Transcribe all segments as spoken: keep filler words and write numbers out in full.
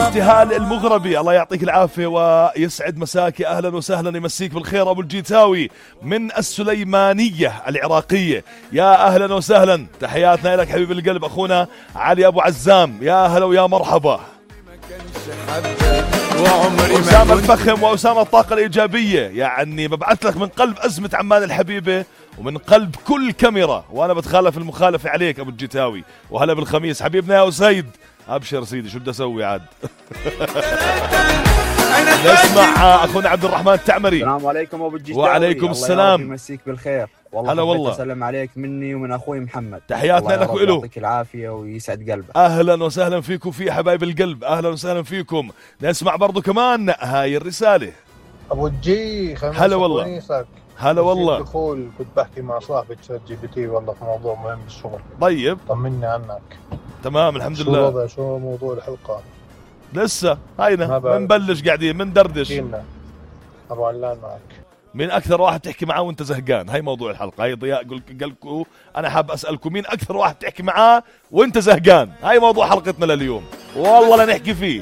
ابتهال المغربي، الله يعطيك العافية ويسعد مساك، أهلا وسهلا، يمسيك بالخير أبو الجيتاوي من السليمانية العراقية، يا أهلا وسهلا، تحياتنا لك حبيب القلب. أخونا علي أبو عزام، يا هلا ويا مرحبا. أسامة الفخم وأسامة الطاقة الإيجابية، يعني ببعث لك من قلب أزمة عمان الحبيبة ومن قلب كل كاميرا، وأنا بتخالف المخالفة عليك أبو الجيتاوي. وهلا بالخميس حبيبنا يا أسيد، أبشر سيدي، شو بدي أسوي عاد. نسمع أخونا عبد الرحمن التعمري. السلام عليكم أبو الجيتاوي. وعليكم السلام. الله يمسيك بالخير. والله هلا والله. أسلم عليك مني ومن أخوي محمد. تحياتنا لك وإله. يعطيك العافية ويسعد قلبك. أهلا وسهلا فيكم في حبايب القلب، أهلا وسهلا فيكم. نسمع برضو كمان هاي الرسالة. أبو الجي، هلا والله. هلا والله. دخول كنت بحكي مع صاحبي تشات جي بي تي والله في موضوع مهم بالشغل. طيب طمني عنك. تمام الحمد شو لله. شو الوضع، شو موضوع الحلقة؟ لسه هاينا بنبلش قاعدين بندردش. أبو علان معك. مين أكثر واحد تحكي معاه وأنت زهقان؟ هاي موضوع الحلقة. هاي ضياء قل قالكوا أنا حاب أسألكم مين أكثر واحد تحكي معاه وأنت زهقان؟ هاي موضوع حلقتنا لليوم، والله لا نحكي فيه.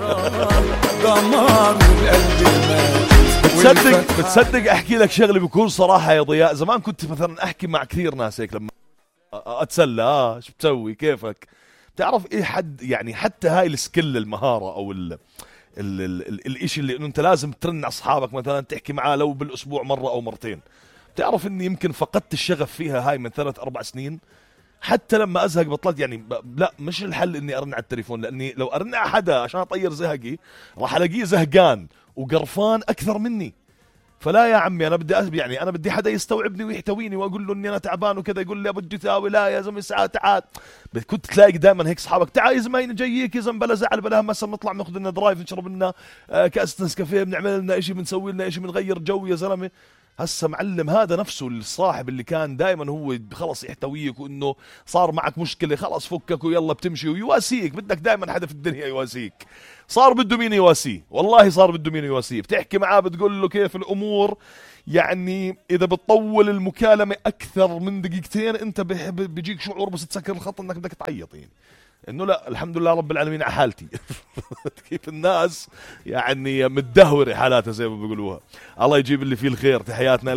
بتصدق بتصدق أحكي لك شغلة بكل صراحة يا ضياء، زمان كنت مثلا أحكي مع كثير ناس هيك لما أتسلى، آه شو بتسوي كيفك، تعرف إيه حد يعني، حتى هاي السكيل المهارة أو ال ال ال الاشي اللي انه انت لازم ترن على اصحابك مثلا تحكي معاه لو بالاسبوع مره او مرتين. بتعرف اني يمكن فقدت الشغف فيها هاي من ثلاث اربع سنين، حتى لما ازهق بطلت يعني ب... لا مش الحل اني ارن على التليفون، لاني لو ارن على حدا عشان اطير زهقي راح الاقيه زهقان وقرفان اكثر مني. فلا يا عمي، انا بدي يعني انا بدي حدا يستوعبني ويحتويني واقول له اني انا تعبان وكذا، يقول لي ابو الجيتاوي لا يا زلمه ساعات تعال. كنت تلاقي دائما هيك اصحابك، تعال يا زلمه جاييك يا زلمه بلا زعل بلا هم، مثلا نطلع ناخذ لنا درايف نشرب لنا كاس نسكافيه، بنعمل لنا شيء، بنسوي لنا شيء، بنغير جو يا زلمه. هسه معلم هذا نفسه الصاحب اللي كان دائما هو خلص يحتويك، وانه صار معك مشكله خلص فكك ويلا بتمشي ويواسيك، بدك دائما حدا في الدنيا يواسيك، صار بده مين يواسيه، والله صار بده مين يواسيه. بتحكي معاه بتقول له كيف الامور، يعني اذا بتطول المكالمه اكثر من دقيقتين انت بيجيك شعور بس تسكر الخط انك بدك تعيط، يعني انه لا الحمد لله رب العالمين على حالتي. كيف الناس يعني متدهوره حالاتها زي ما بيقولوها. الله يجيب اللي فيه الخير، تحياتنا